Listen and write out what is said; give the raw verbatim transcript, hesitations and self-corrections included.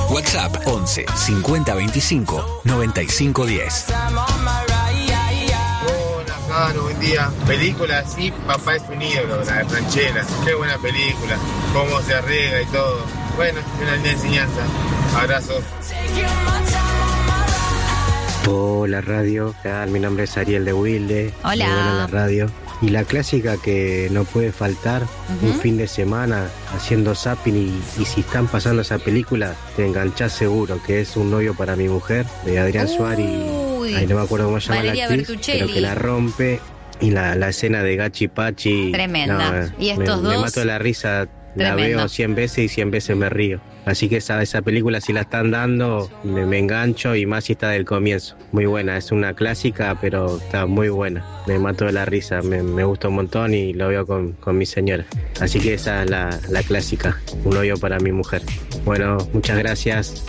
WhatsApp once cincuenta veinticinco noventa y cinco diez. Hola, Jano, buen día. Película así, papá es un ídolo, la de Franchella. Qué buena película, cómo se arregla y todo. Bueno, una linda enseñanza. Abrazos. Hola radio, mi nombre es Ariel de Wilde. Hola. Muy buena la radio. Y la clásica que no puede faltar, Uh-huh. un fin de semana haciendo zapping y, y si están pasando esa película, te enganchás seguro, que es Un novio para mi mujer, de Adrián Uy. Suárez y ay, no me acuerdo cómo se llama Valeria la actriz, Bertuccelli. pero que la rompe. Y la, la escena de Gachi Pachi. Tremenda. no, Y estos me, dos, me mato de la risa. La tremendo. veo cien veces y cien veces me río. Así que esa, esa película, si la están dando, me, me engancho y más si está del comienzo. Muy buena, es una clásica, pero está muy buena. Me mato de la risa, me, me gusta un montón y lo veo con, con mi señora. Así que esa es la, la clásica, Un novio para mi mujer. Bueno, muchas gracias.